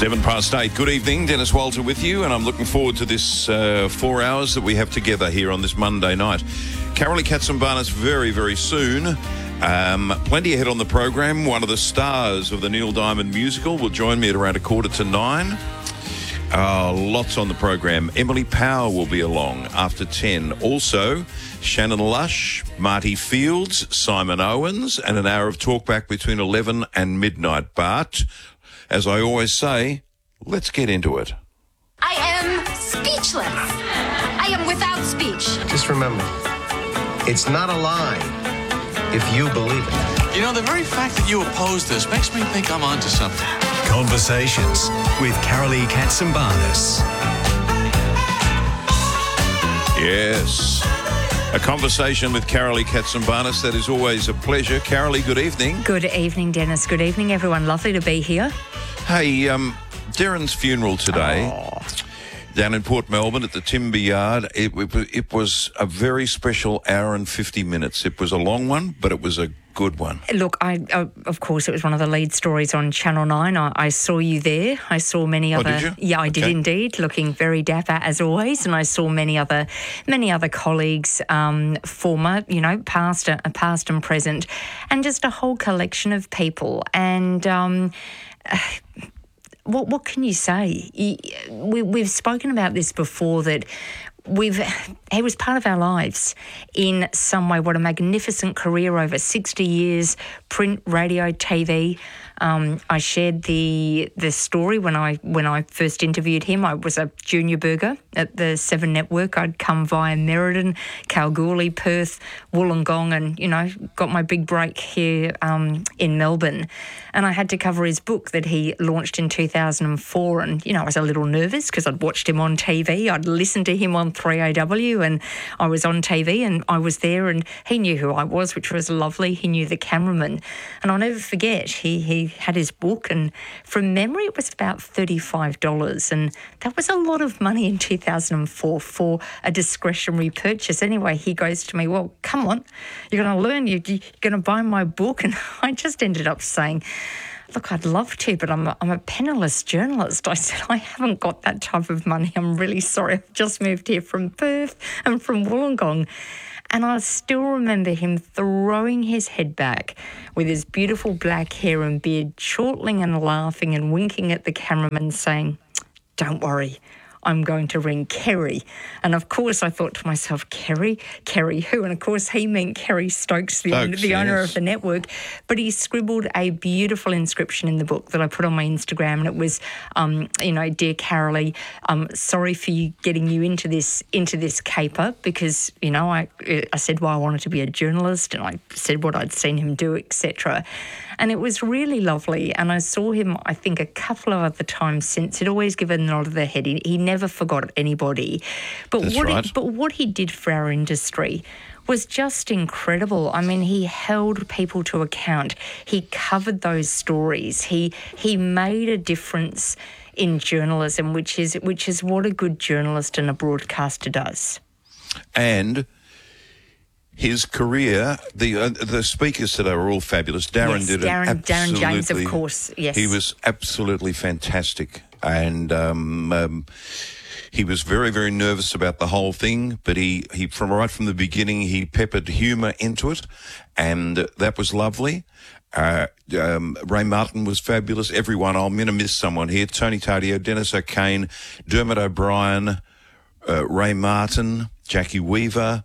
8:07. Good evening, Dennis Walter with you, and I'm looking forward to this 4 hours that we have together here on this Monday night. Carolee Katsimbarnis very, very soon. Plenty ahead on the program. One of the stars of the Neil Diamond musical will join me at around 8:45. Lots on the program. Emily Power will be along after 10. Also, Shannon Lush, Marty Fields, Simon Owens, and an hour of talkback between 11 and midnight. But, as I always say, let's get into it. I am speechless. I am without speech. Just remember, it's not a lie if you believe it. You know, the very fact that you oppose this makes me think I'm onto something. Conversations with Carolee Katsimbarnis. Yes. A conversation with Carolee Katsimbarnis. That is always a pleasure. Carolee, good evening. Good evening, Dennis. Good evening, everyone. Lovely to be here. Hey, Darren's funeral today down in Port Melbourne at the Timber Yard. It was a very special hour and 50 minutes. It was a long one, but it was a good one. Look, of course, it was one of the lead stories on Channel 9. I saw you there. I saw many other... did you? Yeah, I did indeed, looking very dapper as always. And I saw many other colleagues, former, past and present, and just a whole collection of people. And... What can you say? We've spoken about this before, that he was part of our lives in some way. What a magnificent career over 60 years, print, radio, TV. I shared the story when I first interviewed him. I was a junior burger at the Seven Network. I'd come via Merredin, Kalgoorlie, Perth, Wollongong, and got my big break here in Melbourne. And I had to cover his book that he launched in 2004. And I was a little nervous because I'd watched him on TV. I'd listened to him on 3AW, and I was on TV and I was there, and he knew who I was, which was lovely. He knew the cameraman, and I'll never forget. He had his book, and from memory it was about $35, and that was a lot of money in 2004 for a discretionary purchase. Anyway, he goes to me, well, come on, you're going to learn, you're going to buy my book. And I just ended up saying, look, I'd love to, but I'm a penniless journalist. I said, I haven't got that type of money. I'm really sorry. I've just moved here from Perth and from Wollongong. And I still remember him throwing his head back with his beautiful black hair and beard, chortling and laughing and winking at the cameraman, saying, don't worry, I'm going to ring Kerry. And of course I thought to myself, Kerry who? And of course he meant Kerry Stokes, the owner of the network. But he scribbled a beautiful inscription in the book that I put on my Instagram, and it was, dear Carolee, sorry for getting you into this caper, because, I said, well, I wanted to be a journalist, and I said what I'd seen him do, etc. And it was really lovely. And I saw him, I think, a couple of other times since. He'd always give a nod of the head. He never forgot anybody. But what he did for our industry was just incredible. I mean, he held people to account. He covered those stories. He made a difference in journalism, which is what a good journalist and a broadcaster does. And his career, the speakers today were all fabulous. Darren did Darren James, of course. Yes, he was absolutely fantastic, and he was very, very nervous about the whole thing. But he right from the beginning, he peppered humour into it, and that was lovely. Ray Martin was fabulous. Everyone, I'm going to miss someone here. Tony Tardio, Dennis O'Kane, Dermot O'Brien, Ray Martin, Jackie Weaver.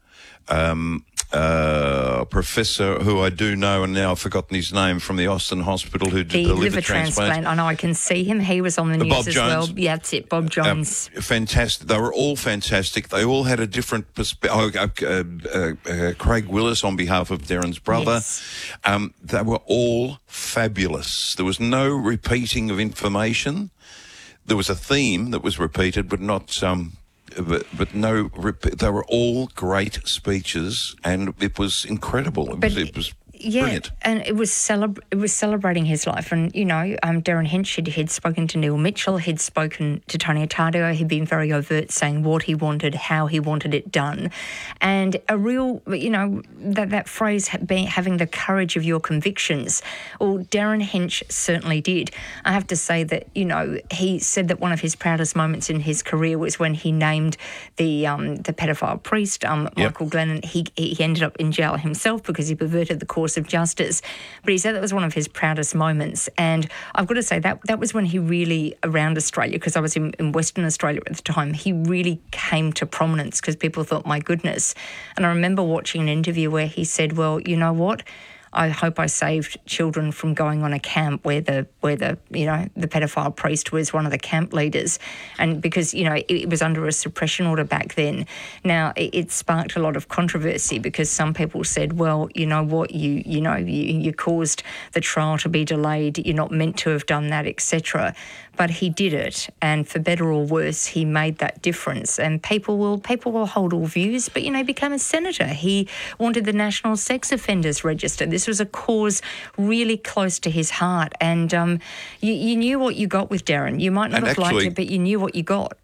Professor who I do know, and now I've forgotten his name, from the Austin Hospital, who did the liver transplant. I know, I can see him. He was on the news Bob as Jones. well. Yeah, that's it, Bob Jones. Fantastic. They were all fantastic. They all had a different perspective. Craig Willis on behalf of Darren's brother. Yes. They were all fabulous. There was no repeating of information. There was a theme that was repeated, but not... But no, they were all great speeches, and it was incredible. It was Brilliant. And it was celebrating his life. And, Darren Hinch had spoken to Neil Mitchell, he'd spoken to Tony Otadio, he'd been very overt saying what he wanted, how he wanted it done. And a real, that phrase, having the courage of your convictions. Well, Darren Hinch certainly did. I have to say that, he said that one of his proudest moments in his career was when he named the pedophile priest, Michael Glennon. He ended up in jail himself because he perverted the course of justice. But he said that was one of his proudest moments. And I've got to say that was when he really, around Australia, because I was in Western Australia at the time, he really came to prominence because people thought, my goodness. And I remember watching an interview where he said, well, you know what? I hope I saved children from going on a camp where the pedophile priest was one of the camp leaders, and because it was under a suppression order back then. Now it sparked a lot of controversy because some people said, well, you know what, you caused the trial to be delayed. You're not meant to have done that, etc. But he did it, and for better or worse, he made that difference. And people will hold all views, but he became a senator. He wanted the National Sex Offenders Register. This was a cause really close to his heart, and you knew what you got with Darren. You might not have liked it, but you knew what you got.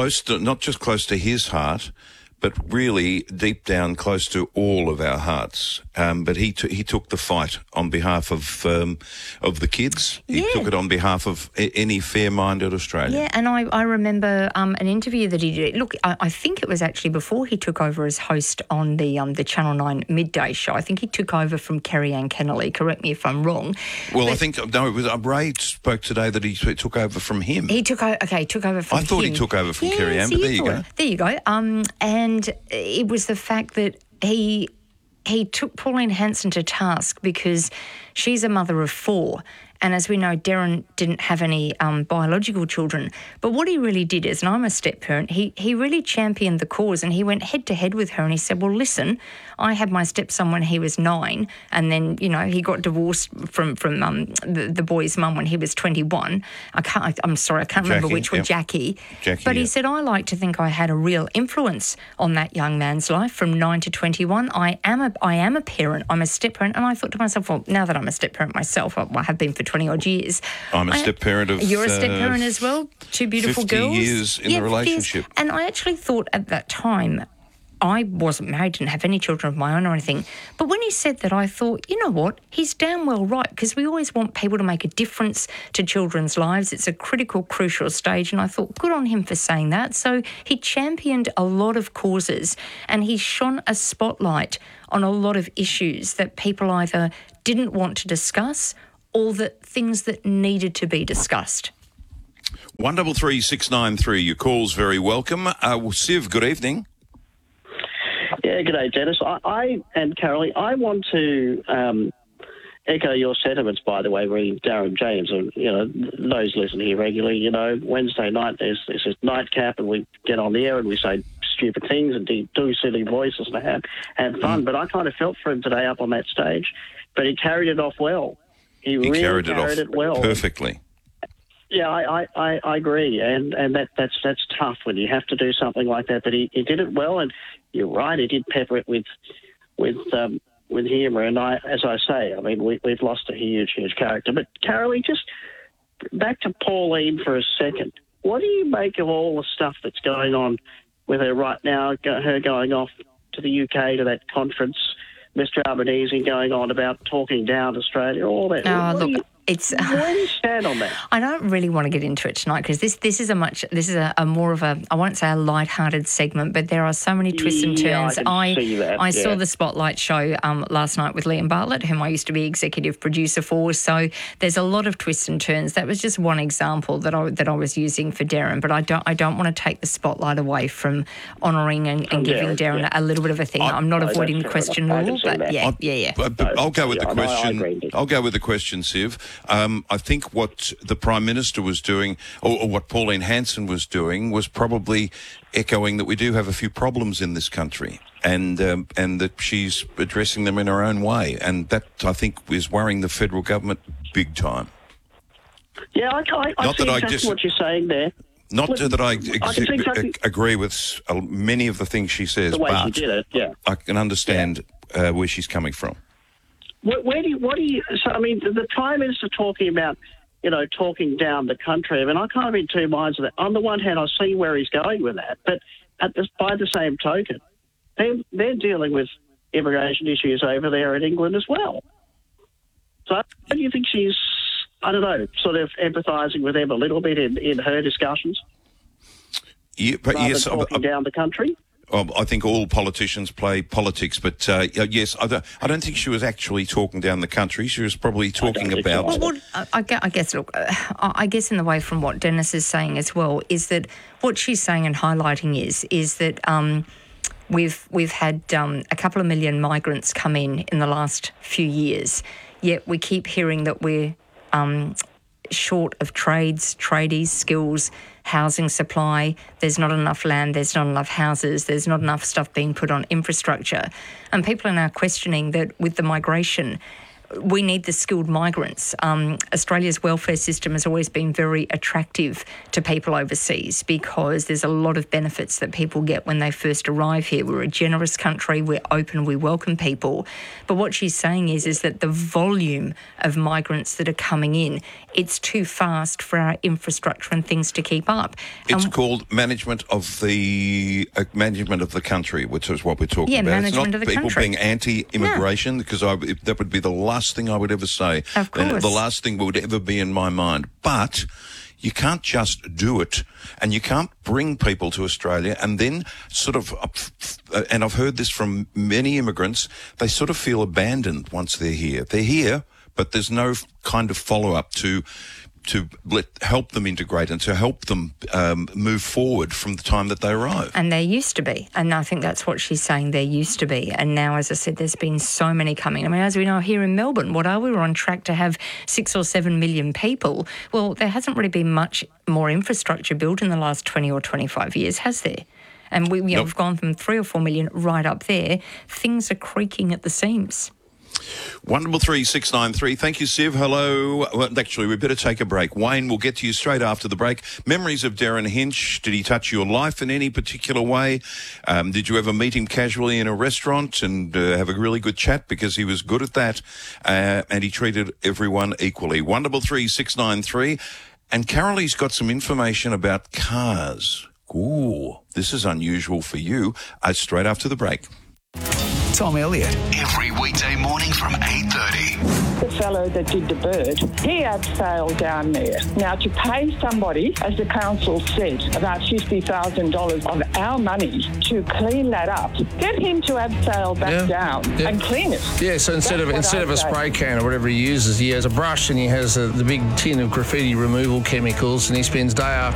Not just close to his heart, but really deep down close to all of our hearts. But he took the fight on behalf of the kids. He took it on behalf of any fair-minded Australian. Yeah, and I remember an interview that he did. Look, I think it was actually before he took over as host on the Channel 9 midday show. I think he took over from Kerry Ann Kennelly. Correct me if I'm wrong. Well, it was Ray spoke today that he took over from him. He took over from him. I thought he took over from Kerry Ann, but there you go. There you go. And it was the fact that he took Pauline Hanson to task because she's a mother of 4. And as we know, Darren didn't have any biological children. But what he really did is, and I'm a step-parent, he really championed the cause, and he went head-to-head with her and he said, well, listen, I had my stepson when he was 9, and then, he got divorced from the boy's mum when he was 21. I can't remember which one, Jackie. But he said, I like to think I had a real influence on that young man's life from 9 to 21. I am a parent. I'm a step-parent. And I thought to myself, well, now that I'm a step-parent myself, I have been for 20-odd years. I'm a step-parent of... You're a step-parent as well? 2 beautiful 50 girls? 50 years in the relationship. And I actually thought at that time, I wasn't married, didn't have any children of my own or anything. But when he said that, I thought, you know what? He's damn well right, because we always want people to make a difference to children's lives. It's a critical, crucial stage. And I thought, good on him for saying that. So he championed a lot of causes, and he shone a spotlight on a lot of issues that people either didn't want to discuss or the things that needed to be discussed. 133 693, your call's very welcome. Siv, good evening. Yeah, good day, Dennis. I and Carolee, I want to echo your sentiments, by the way, reading Darren James. And, those listen here regularly, Wednesday night there's this nightcap and we get on the air and we say stupid things and do silly voices and have fun. But I kind of felt for him today up on that stage, but he carried it off well. He really carried it well. Perfectly. Yeah, I agree, and that's tough when you have to do something like that. But he did it well, and you're right, he did pepper it with humour. And as I say, I mean, we've lost a huge character. But Carolee, just back to Pauline for a second. What do you make of all the stuff that's going on with her right now? Her going off to the UK to that conference, Mr. Albanese going on about talking down Australia, all that. Oh, look, where do you stand on that? I don't really want to get into it tonight because this is a more of a, I won't say a light-hearted segment, but there are so many twists and turns. I saw the Spotlight show last night with Liam Bartlett, whom I used to be executive producer for. So there's a lot of twists and turns. That was just one example that I was using for Darren, but I don't want to take the spotlight away from honouring and giving Darren a little bit of a thing. I'm not avoiding the question at all, but yeah. I'll go with the question. I'll go with the question, Siv. I think what the Prime Minister was doing, or what Pauline Hanson was doing, was probably echoing that we do have a few problems in this country, and that she's addressing them in her own way, and that I think is worrying the federal government big time. Yeah, I see exactly what you're saying there. Not that I agree with many of the things she says, the way but she did it, yeah. I can understand where she's coming from. What do you? So I mean, the Prime Minister talking about, talking down the country. I mean, I kind of in two minds of that. On the one hand, I see where he's going with that, but by the same token, they're dealing with immigration issues over there in England as well. So do you think she's, I don't know, sort of empathising with them a little bit in her discussions? Yeah, but yes, talking down the country. I think all politicians play politics, but yes, I don't think she was actually talking down the country. She was probably talking about. Well, I guess, look, I guess in the way from what Dennis is saying as well is that what she's saying and highlighting is that we've had a couple of million migrants come in the last few years, yet we keep hearing that we're short of tradies, skills, housing supply. There's not enough land, there's not enough houses, there's not enough stuff being put on infrastructure. And people are now questioning that with the migration, we need the skilled migrants. Australia's welfare system has always been very attractive to people overseas because there's a lot of benefits that people get when they first arrive here. We're a generous country, we're open, we welcome people. But what she's saying is that the volume of migrants that are coming in, it's too fast for our infrastructure and things to keep up. It's called management of the country, which is what we're talking about. Management of the country. It's not people being anti-immigration, because that would be the last thing I would ever say. Of course. The last thing would ever be in my mind. But you can't just do it, and you can't bring people to Australia and then sort of, and I've heard this from many immigrants, they sort of feel abandoned once they're here. They're here, but there's no kind of follow-up to help them integrate and to help them move forward from the time that they arrive. And there used to be, and I think that's what she's saying, there used to be. And now, as I said, there's been so many coming. I mean, as we know here in Melbourne, we were on track to have 6 or 7 million people. Well, there hasn't really been much more infrastructure built in the last 20 or 25 years, has there? And we've gone from 3 or 4 million right up there. Things are creaking at the seams. 133 Thank you, Siv. Hello. Well, actually, we better take a break. Wayne, we'll get to you straight after the break. Memories of Darren Hinch. Did he touch your life in any particular way? Did you ever meet him casually in a restaurant and have a really good chat, because he was good at that, and he treated everyone equally? 133 And Carolee's got some information about cars. Ooh, this is unusual for you. Straight after the break. Tom Elliott. Every weekday morning from 8:30. The fellow that did the bird, he abseiled down there. Now, to pay somebody, as the council said, about $50,000 of our money to clean that up, get him to abseil back down and clean it. Yeah, so instead of a spray can or whatever he uses, he has a brush and he has the big tin of graffiti removal chemicals, and he spends day after